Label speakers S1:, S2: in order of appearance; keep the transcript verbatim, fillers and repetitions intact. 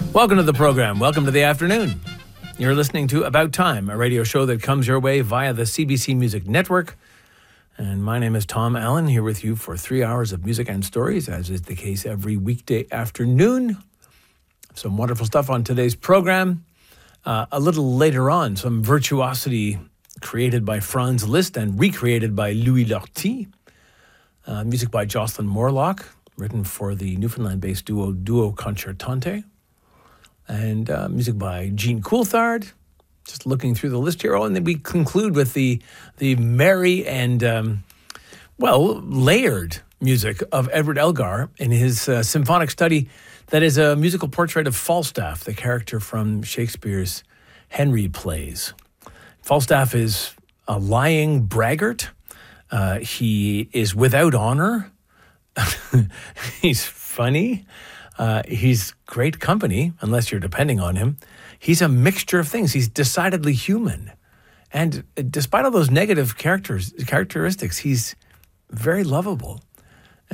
S1: Welcome to the program. Welcome to the afternoon. You're listening to About Time, a radio show that comes your way via the C B C Music Network. And my name is Tom Allen, here with you for three hours of music and stories, as is the case every weekday afternoon. Some wonderful stuff on today's program. Uh, a little later on, some virtuosity created by Franz Liszt and recreated by Louis Lortie. Uh, music by Jocelyn Morlock, written for the Newfoundland-based duo Duo Concertante. And uh, music by Jean Coulthard. Just looking through the list here. Oh, and then we conclude with the the merry and, um, well, layered music of Edward Elgar in his uh, symphonic study that is a musical portrait of Falstaff, the character from Shakespeare's Henry plays. Falstaff is a lying braggart. Uh, he is without honor. He's funny. Uh, he's great company, unless you're depending on him. He's a mixture of things. He's decidedly human. And despite all those negative characters, characteristics, he's very lovable.